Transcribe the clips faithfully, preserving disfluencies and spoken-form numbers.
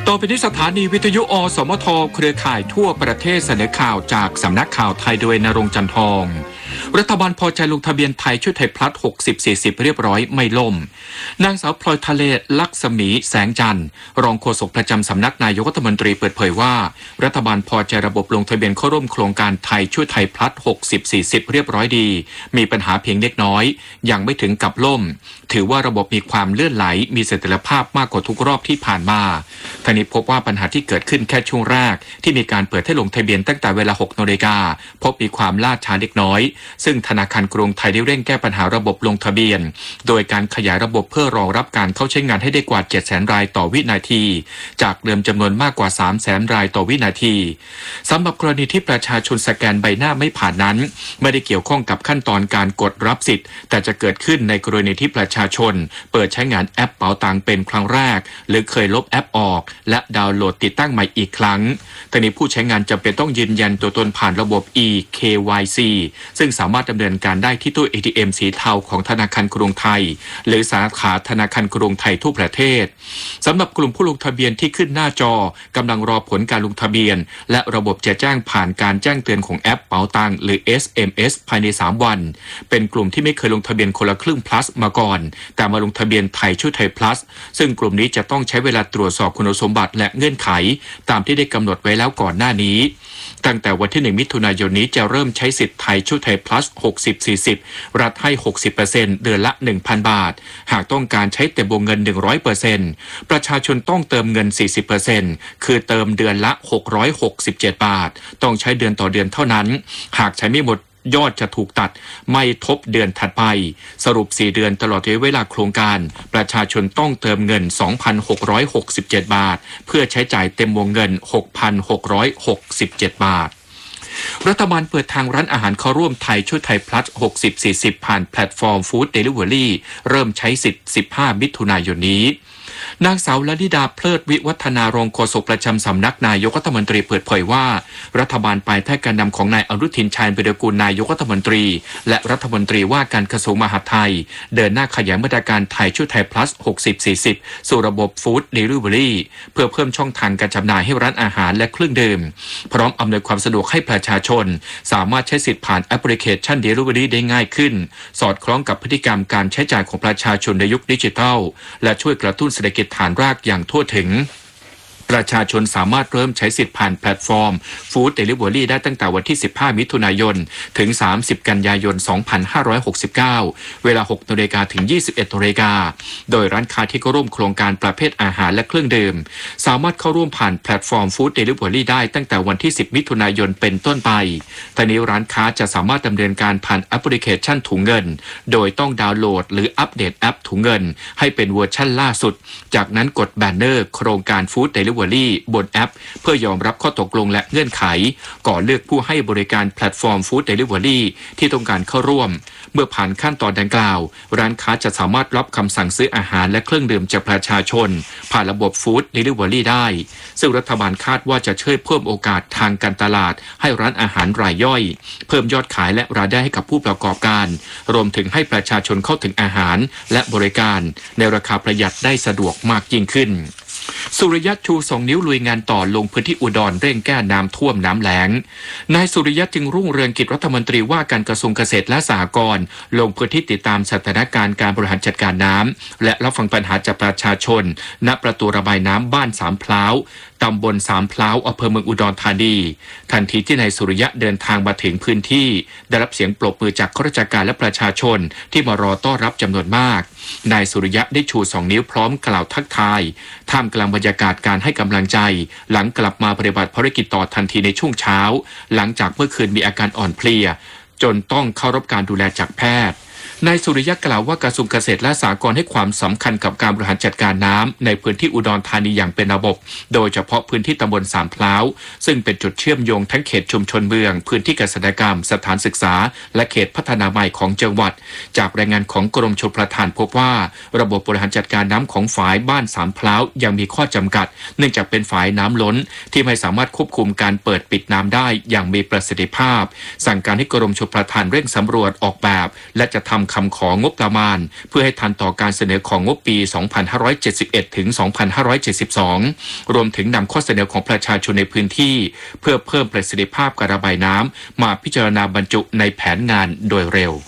ต่อไปนี้สถานีวิทยุอสมทเครือข่ายทั่วประเทศเสนอข่าวจากสำนักข่าวไทยโดยณรงค์จันทองรัฐบาลพอใจลงทะเบียนไทยช่วยไทยพลัส หกสิบ สี่สิบ เรียบร้อยไม่ล่มนางสาวพลอยทะเลลักษมีแสงจันทร์รองโฆษกประจำสำนักนายกรัฐมนตรีเปิดเผยว่ารัฐบาลพอใจระบบลงทะเบียนเข้าร่วมโครงการไทยช่วยไทยพลัส หกสิบ สี่สิบ เรียบร้อยดีมีปัญหาเพียงเล็กน้อยยังไม่ถึงกับล่มถือว่าระบบมีความเลื่อนไหลมีเสถียรภาพมากกว่าทุกรอบที่ผ่านมาทางนี้พบว่าปัญหาที่เกิดขึ้นแค่ช่วงแรกที่มีการเปิดให้ลงทะเบียนตั้งแต่เวลา หกนาฬิกาพบมีความล่าช้าเล็กน้อยซึ่งธนาคารกรุงไทยได้เร่งแก้ปัญหาระบบลงทะเบียนโดยการขยายระบบเพื่อรองรับการเข้าใช้งานให้ได้กว่า เจ็ดแสน รายต่อวินาทีจากเดิมจำนวนมากกว่า สามแสน รายต่อวินาทีสำหรับกรณีที่ประชาชนสแกนใบหน้าไม่ผ่านนั้นไม่ได้เกี่ยวข้องกับขั้นตอนการกดรับสิทธิ์แต่จะเกิดขึ้นในกรณีที่ประชาชนเปิดใช้งานแอปเป๋าตังเป็นครั้งแรกหรือเคยลบแอปออกและดาวน์โหลดติดตั้งใหม่อีกครั้งแต่นี้ผู้ใช้งานจำเป็นต้องยืนยันตัวตนผ่านระบบ อี เค วาย ซี ซึ่งสามารถดำเนินการได้ที่ตู้ เอ ที เอ็ม สีเทาของธนาคารกรุงไทยหรือสาขาธนาคารกรุงไทยทั่วประเทศสำหรับกลุ่มผู้ลงทะเบียนที่ขึ้นหน้าจอกำลังรอผลการลงทะเบียนและระบบจะแจ้งผ่านการแจ้งเตือนของแอปเป๋าตังหรือ เอส เอ็ม เอส ภายในสามวันเป็นกลุ่มที่ไม่เคยลงทะเบียนคนละครึ่ง plus มาก่อนแต่มาลงทะเบียนไทยช่วยไทย plus ซึ่งกลุ่มนี้จะต้องใช้เวลาตรวจสอบคุณสมบัติและเงื่อนไขตามที่ได้กำหนดไว้แล้วก่อนหน้านี้ตั้งแต่วันที่หนึ่งมิถุนายนนี้จะเริ่มใช้สิทธิ์ไทยช่วยไทย plus หกสิบ สี่สิบ รัฐให้ หกสิบเปอร์เซ็นต์ เดือนละ หนึ่งพัน บาทหากต้องการใช้เต็มวงเงิน หนึ่งร้อยเปอร์เซ็นต์ ประชาชนต้องเติมเงิน สี่สิบเปอร์เซ็นต์ คือเติมเดือนละ หกร้อยหกสิบเจ็ด บาทต้องใช้เดือนต่อเดือนเท่านั้นหากใช้ไม่หมดยอดจะถูกตัดไม่ทบเดือนถัดไปสรุปสี่เดือนตลอดระยะเวลาโครงการประชาชนต้องเติมเงิน สองพันหกร้อยหกสิบเจ็ด บาทเพื่อใช้จ่ายเต็มวงเงิน หกพันหกร้อยหกสิบเจ็ด บาทรัฐบาลเปิดทางร้านอาหารเข้าร่วมไทยช่วยไทยพลัส หกสิบ สี่สิบ ผ่านแพลตฟอร์มฟู้ดเดลิเวอรี่เริ่มใช้สิทธิ์สิบห้ามิถุนายนนี้นางสาวลลิดาเพลิดวิวัฒนารองโฆษกประจำสำนักนายกรัฐมนตรีเปิดเผยว่ารัฐบาลภายใต้การนำของนายอนุทินชาญวิรากูลนายกรัฐมนตรีและรัฐมนตรีว่าการกระทรวงมหาดไทยเดินหน้าขยายมาตรการไทยช่วยไทยพลัส หกสิบ สี่สิบ สู่ระบบฟู้ดเดลิเวอรี่เพื่อเพิ่มช่องทางการจำหน่ายให้ร้านอาหารและเครื่องดื่มพร้อมอำนวยความสะดวกให้ประชาชนสามารถใช้สิทธิ์ผ่านแอปพลิเคชันเดลิเวอรี่ได้ง่ายขึ้นสอดคล้องกับพฤติกรรมการใช้จ่ายของประชาชนในยุคดิจิทัลและช่วยกระตุ้นเศรษฐกิจฐานรากอย่างทั่วถึงประชาชนสามารถเริ่มใช้สิทธิ์ผ่านแพลตฟอร์มฟู้ดเดลิเวอรี่ได้ตั้งแต่วันที่สิบห้ามิถุนายนถึงสามสิบกันยายนสองพันห้าร้อยหกสิบเก้าเวลา หกนาฬิกาถึงยี่สิบเอ็ดนาฬิกาโดยร้านค้าที่เข้าร่วมโครงการประเภทอาหารและเครื่องดื่มสามารถเข้าร่วมผ่านแพลตฟอร์มฟู้ดเดลิเวอรี่ได้ตั้งแต่วันที่สิบมิถุนายนเป็นต้นไปทางนี้ร้านค้าจะสามารถดำเนินการผ่านแอปพลิเคชันถุงเงินโดยต้องดาวน์โหลดหรืออัปเดตแอปถุงเงินให้เป็นเวอร์ชั่นล่าสุดจากนั้นกดแบนเนอร์โครงการฟู้ดเดลิเวอรี่บนแอปเพื่อยอมรับข้อตกลงและเงื่อนไขก่อนเลือกผู้ให้บริการแพลตฟอร์มฟู้ดเดลิเวอรี่ที่ต้องการเข้าร่วมเมื่อผ่านขั้นตอนดังกล่าวร้านค้าจะสามารถรับคำสั่งซื้ออาหารและเครื่องดื่มจากประชาชนผ่านระบบฟู้ดเดลิเวอรี่ได้ซึ่งรัฐบาลคาดว่าจะช่วยเพิ่มโอกาสทางการตลาดให้ร้านอาหารรายย่อยเพิ่มยอดขายและรายได้ให้กับผู้ประกอบการรวมถึงให้ประชาชนเข้าถึงอาหารและบริการในราคาประหยัดได้สะดวกมากยิ่งขึ้นสุริยะชูสองนิ้วลุยงานต่อลงพื้นที่อุดรเร่งแก้น้ำท่วมน้ำแล้งนายสุริยะจึงรุ่งเรืองกิจรัฐมนตรีว่าการกระทรวงเกษตรและสหกรณ์ลงพื้นที่ติดตามสถานการณ์การบริหารจัดการน้ำและรับฟังปัญหาจากประชาชนณประตูระบายน้ำบ้านสามพร้าวตำบลสามพร้าวอำเภอเมืองอุดรธานีทันทีที่นายสุริยะเดินทางมาถึงพื้นที่ได้รับเสียงปรบมือจากข้าราชการและประชาชนที่มารอต้อนรับจำนวนมากนายสุริยะได้ชูสองนิ้วพร้อมกล่าวทักทายท่ามกลางบรรยากาศการให้กำลังใจหลังกลับมาปฏิบัติภารกิจต่อทันทีในช่วงเช้าหลังจากเมื่อคืนมีอาการอ่อนเพลียจนต้องเข้ารับการดูแลจากแพทย์นายสุริยะกล่าวว่ากระทรวงเกษตรและสหกรณ์ให้ความสำคัญกับการบริหารจัดการน้ำในพื้นที่อุดรธานีอย่างเป็นระบบโดยเฉพาะพื้นที่ตำบลสามพร้าวซึ่งเป็นจุดเชื่อมโยงทั้งเขตชุมชนเมืองพื้นที่เกษตรกรรมสถานศึกษาและเขตพัฒนาใหม่ของจังหวัดจากรายงานของกรมชลประทานพบว่าระบบบริหารจัดการน้ำของฝายบ้านสามพร้าวยังมีข้อจำกัดเนื่องจากเป็นฝายน้ำล้นที่ไม่สามารถควบคุมการเปิดปิดน้ำได้อย่างมีประสิทธิภาพสั่งการให้กรมชลประทานเร่งสำรวจออกแบบและจะทำคำของงบประมาณเพื่อให้ทันต่อการเสนอของงบปี สองพันห้าร้อยเจ็ดสิบเอ็ด ถึง สองพันห้าร้อยเจ็ดสิบสอง รวมถึงนำข้อเสนอของประชาชนในพื้นที่เพื่อเพิ่มประสิทธิภาพการระบายน้ำมาพิจารณาบรรจุในแผนงานโดยเร็ว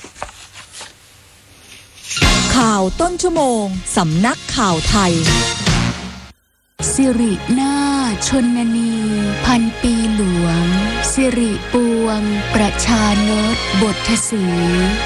ข่าวต้นชั่วโมงสำนักข่าวไทยสิรินาถชนนีพันปีหลวงสิริปวงประชานตบทศรี